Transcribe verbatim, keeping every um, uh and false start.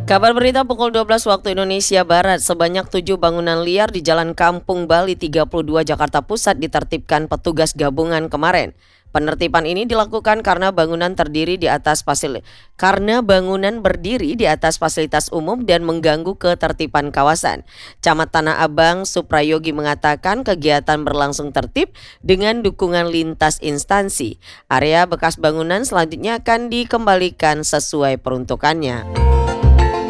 Kabar berita pukul dua belas waktu Indonesia Barat, sebanyak tujuh bangunan liar di Jalan Kampung Bali tiga puluh dua Jakarta Pusat ditertibkan petugas gabungan kemarin. Penertiban ini dilakukan karena bangunan terdiri di atas fasil karena bangunan berdiri di atas fasilitas umum dan mengganggu ketertiban kawasan. Camat Tanah Abang Suprayogi mengatakan kegiatan berlangsung tertib dengan dukungan lintas instansi. Area bekas bangunan selanjutnya akan dikembalikan sesuai peruntukannya.